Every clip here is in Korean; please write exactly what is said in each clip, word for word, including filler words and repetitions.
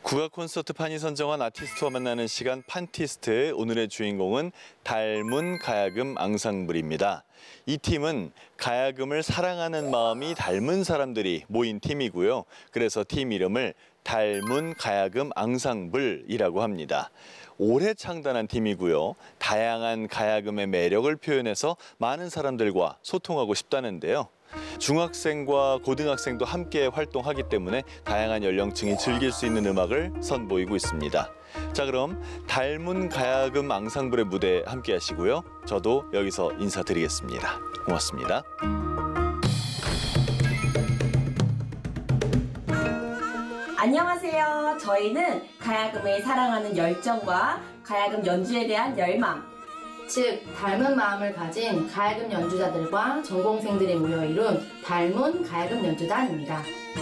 국악 콘서트 판이 선정한 아티스트와 만나는 시간 판티스트. 오늘의 주인공은 닮은 가야금 앙상블입니다. 이 팀은 가야금을 사랑하는 마음이 닮은 사람들이 모인 팀이고요. 그래서 팀 이름을 닮은 가야금 앙상블이라고 합니다. 올해 창단한 팀이고요. 다양한 가야금의 매력을 표현해서 많은 사람들과 소통하고 싶다는데요. 중학생과 고등학생도 함께 활동하기 때문에 다양한 연령층이 즐길 수 있는 음악을 선보이고 있습니다. 자, 그럼 닮은 가야금 앙상블의 무대 함께 하시고요. 저도 여기서 인사드리겠습니다. 고맙습니다. 안녕하세요. 저희는 가야금을 사랑하는 열정과 가야금 연주에 대한 열망, 즉 닮은 마음을 가진 가야금 연주자들과 전공생들이 모여 이룬 닮은 가야금 연주단입니다.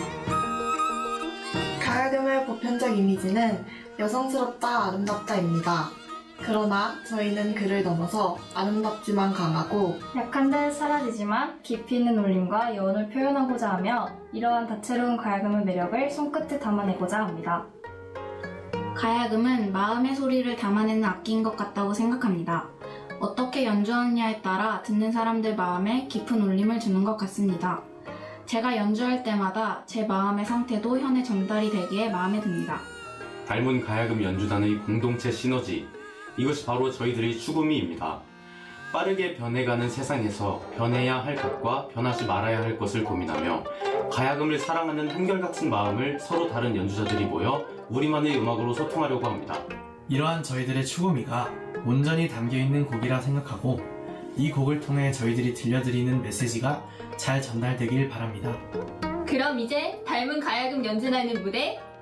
가야금의 보편적 이미지는 여성스럽다, 아름답다입니다. 그러나 저희는 그를 넘어서 아름답지만 강하고 약한 듯 사라지지만 깊이 있는 울림과 여운을 표현하고자 하며 이러한 다채로운 가야금의 매력을 손끝에 담아내고자 합니다. 가야금은 마음의 소리를 담아내는 악기인 것 같다고 생각합니다. 어떻게 연주하느냐에 따라 듣는 사람들 마음에 깊은 울림을 주는 것 같습니다. 제가 연주할 때마다 제 마음의 상태도 현에 전달이 되기에 마음에 듭니다. 닮은 가야금 연주단의 공동체 시너지, 이것이 바로 저희들의 추구미입니다. 빠르게 변해가는 세상에서 변해야 할 것과 변하지 말아야 할 것을 고민하며 가야금을 사랑하는 한결같은 마음을 서로 다른 연주자들이 모여 우리만의 음악으로 소통하려고 합니다. 이러한 저희들의 추구미가 온전히 담겨있는 곡이라 생각하고 이 곡을 통해 저희들이 들려드리는 메시지가 잘 전달되길 바랍니다. 그럼 이제 닮은 가야금 연주단의 무대